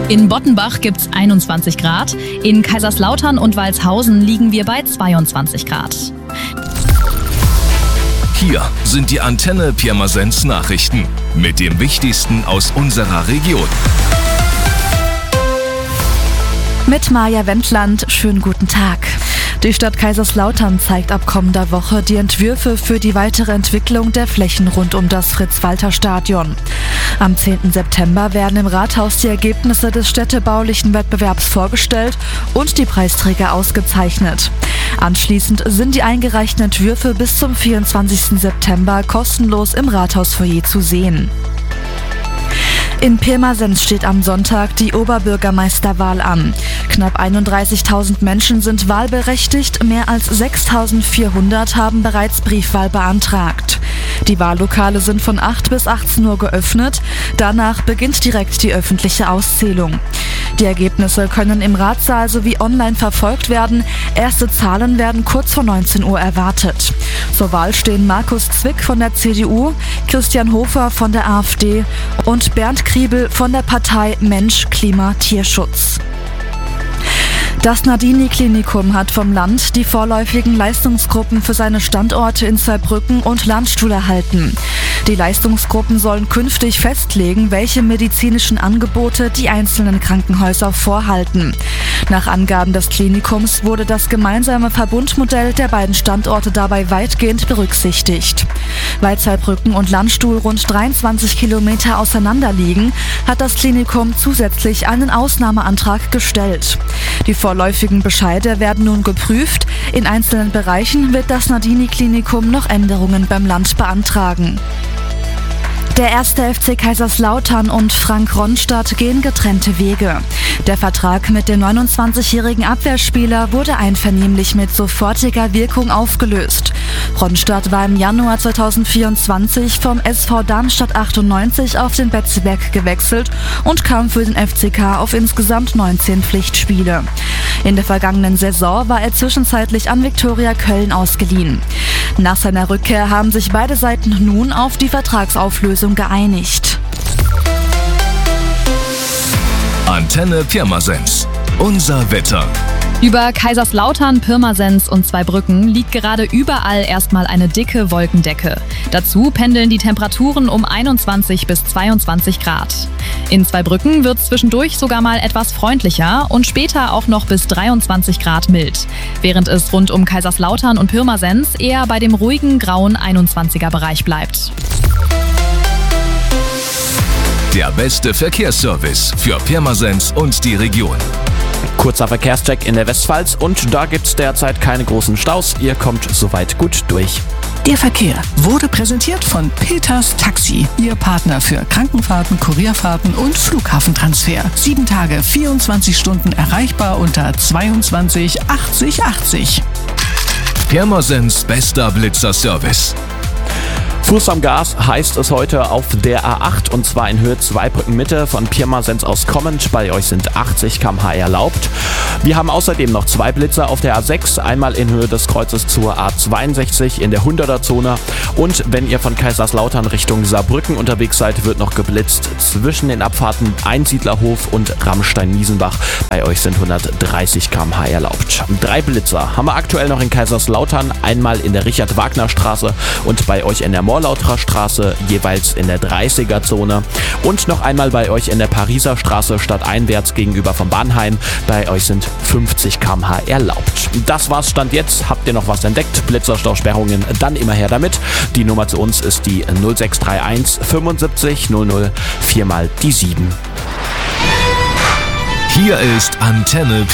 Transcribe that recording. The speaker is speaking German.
In Bottenbach gibt's 21 Grad, in Kaiserslautern und Walshausen liegen wir bei 22 Grad. Hier sind die Antenne Pirmasens Nachrichten mit dem Wichtigsten aus unserer Region. Mit Maja Wendland, schönen guten Tag. Die Stadt Kaiserslautern zeigt ab kommender Woche die Entwürfe für die weitere Entwicklung der Flächen rund um das Fritz-Walter-Stadion. Am 10. September werden im Rathaus die Ergebnisse des städtebaulichen Wettbewerbs vorgestellt und die Preisträger ausgezeichnet. Anschließend sind die eingereichten Entwürfe bis zum 24. September kostenlos im Rathausfoyer zu sehen. In Pirmasens steht am Sonntag die Oberbürgermeisterwahl an. Knapp 31.000 Menschen sind wahlberechtigt, mehr als 6.400 haben bereits Briefwahl beantragt. Die Wahllokale sind von 8 bis 18 Uhr geöffnet, danach beginnt direkt die öffentliche Auszählung. Die Ergebnisse können im Ratssaal sowie online verfolgt werden. Erste Zahlen werden kurz vor 19 Uhr erwartet. Zur Wahl stehen Markus Zwick von der CDU, Christian Hofer von der AfD und Bernd Kriebel von der Partei Mensch, Klima, Tierschutz. Das Nardini-Klinikum hat vom Land die vorläufigen Leistungsgruppen für seine Standorte in Saarbrücken und Landstuhl erhalten. Die Leistungsgruppen sollen künftig festlegen, welche medizinischen Angebote die einzelnen Krankenhäuser vorhalten. Nach Angaben des Klinikums wurde das gemeinsame Verbundmodell der beiden Standorte dabei weitgehend berücksichtigt. Weil Saarbrücken und Landstuhl rund 23 Kilometer auseinander liegen, hat das Klinikum zusätzlich einen Ausnahmeantrag gestellt. Die vorläufigen Bescheide werden nun geprüft. In einzelnen Bereichen wird das Nardini-Klinikum noch Änderungen beim Land beantragen. Der 1. FC Kaiserslautern und Frank Ronstadt gehen getrennte Wege. Der Vertrag mit dem 29-jährigen Abwehrspieler wurde einvernehmlich mit sofortiger Wirkung aufgelöst. Ronstadt war im Januar 2024 vom SV Darmstadt 98 auf den Betzeberg gewechselt und kam für den FCK auf insgesamt 19 Pflichtspiele. In der vergangenen Saison war er zwischenzeitlich an Viktoria Köln ausgeliehen. Nach seiner Rückkehr haben sich beide Seiten nun auf die Vertragsauflösung geeinigt. Antenne Pirmasens. Unser Wetter. Über Kaiserslautern, Pirmasens und Zweibrücken liegt gerade überall erstmal eine dicke Wolkendecke. Dazu pendeln die Temperaturen um 21 bis 22 Grad. In Zweibrücken wird es zwischendurch sogar mal etwas freundlicher und später auch noch bis 23 Grad mild, während es rund um Kaiserslautern und Pirmasens eher bei dem ruhigen grauen 21er-Bereich bleibt. Der beste Verkehrsservice für Pirmasens und die Region. Kurzer Verkehrscheck in der Westpfalz und da gibt's derzeit keine großen Staus. Ihr kommt soweit gut durch. Der Verkehr wurde präsentiert von Peters Taxi, Ihr Partner für Krankenfahrten, Kurierfahrten und Flughafentransfer. 7 Tage, 24 Stunden erreichbar unter 22 80 80. Pirmasens bester Blitzerservice. Fuß am Gas heißt es heute auf der A8 und zwar in Höhe Zweibrücken Mitte von Pirmasens aus kommend. Bei euch sind 80 km/h erlaubt. Wir haben außerdem noch 2 Blitzer auf der A6, einmal in Höhe des Kreuzes zur A62 in der 100er-Zone und wenn ihr von Kaiserslautern Richtung Saarbrücken unterwegs seid, wird noch geblitzt zwischen den Abfahrten Einsiedlerhof und Rammstein-Miesenbach. Bei euch sind 130 km/h erlaubt. 3 Blitzer haben wir aktuell noch in Kaiserslautern, einmal in der Richard-Wagner-Straße und bei euch in der Morlauterer Straße, jeweils in der 30er-Zone und noch einmal bei euch in der Pariser Straße stadteinwärts gegenüber vom Bahnheim. Bei euch sind 50 km/h erlaubt. Das war's Stand jetzt. Habt ihr noch was entdeckt? Blitzerstausperrungen, dann immer her damit. Die Nummer zu uns ist die 0631 75 00 4 mal die 7. Hier ist Antenne